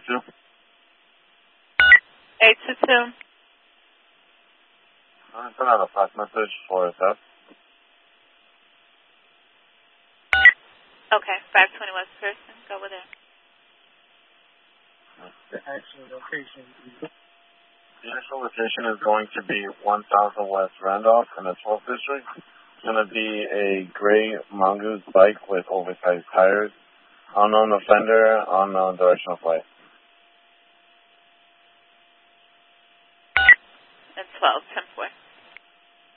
822? 822. I put out a fax message for a theft. Okay, 520 West Person. Go with it. The actual location is going to be 1000 West Randolph in the 12th district. It's going to be a gray mongoose bike with oversized tires. Unknown offender, unknown directional flight.